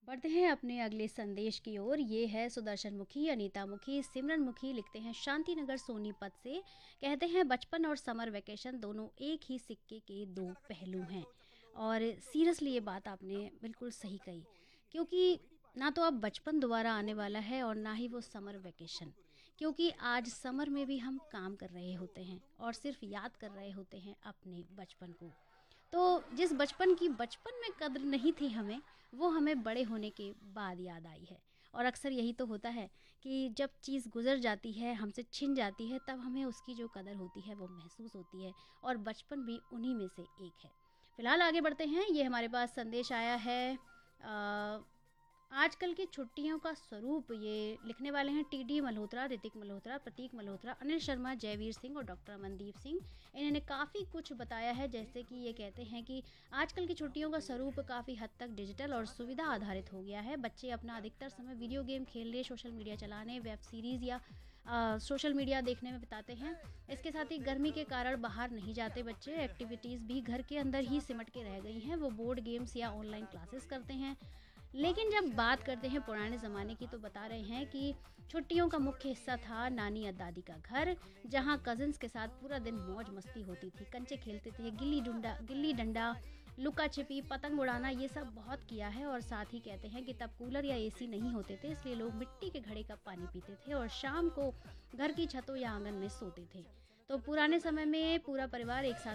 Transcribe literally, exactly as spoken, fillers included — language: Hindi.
बढ़ते हैं अपने अगले संदेश की ओर। ये है सुदर्शन मुखी, अनीता मुखी, सिमरन मुखी लिखते हैं शांतिनगर सोनीपत से। कहते हैं बचपन और समर वेकेशन दोनों एक ही सिक्के के दो पहलू हैं। और सीरियसली ये बात आपने बिल्कुल सही कही, क्योंकि ना तो अब बचपन दोबारा आने वाला है और ना ही वो समर वेकेशन। क्योंकि आज समर में भी हम काम कर रहे होते हैं और सिर्फ याद कर रहे होते हैं अपने बचपन को। तो जिस बचपन की बचपन में कद्र नहीं थी हमें, वो हमें बड़े होने के बाद याद आई है। और अक्सर यही तो होता है कि जब चीज़ गुज़र जाती है, हमसे छिन जाती है, तब हमें उसकी जो कदर होती है वो महसूस होती है। और बचपन भी उन्हीं में से एक है। फिलहाल आगे बढ़ते हैं। ये हमारे पास संदेश आया है अ, आजकल की छुट्टियों का स्वरूप। ये लिखने वाले हैं टीडी मल्होत्रा, ऋतिक मल्होत्रा, प्रतीक मल्होत्रा, अनिल शर्मा, जयवीर सिंह और डॉक्टर अमनदीप सिंह। इन्होंने काफ़ी कुछ बताया है, जैसे कि ये कहते हैं कि आजकल की छुट्टियों का स्वरूप काफ़ी हद तक डिजिटल और सुविधा आधारित हो गया है। बच्चे अपना अधिकतर समय वीडियो गेम खेलने, सोशल मीडिया चलाने, वेब सीरीज़ या अ, सोशल मीडिया देखने में बिताते हैं। इसके साथ ही गर्मी के कारण बाहर नहीं जाते बच्चे, एक्टिविटीज़ भी घर के अंदर ही सिमट के रह गई हैं। वो बोर्ड गेम्स या ऑनलाइन क्लासेस करते हैं। लेकिन जब बात करते हैं पुराने ज़माने की, तो बता रहे हैं कि छुट्टियों का मुख्य हिस्सा था नानी या दादी का घर, जहाँ कज़िन्स के साथ पूरा दिन मौज मस्ती होती थी। कंचे खेलते थे, गिल्ली डुंडा गिल्ली डंडा, लुका छिपी, पतंग उड़ाना, ये सब बहुत किया है। और साथ ही कहते हैं कि तब कूलर या एसी नहीं होते थे, इसलिए लोग मिट्टी के घड़े का पानी पीते थे और शाम को घर की छतों या आंगन में सोते थे। तो पुराने समय में पूरा परिवार एक साथ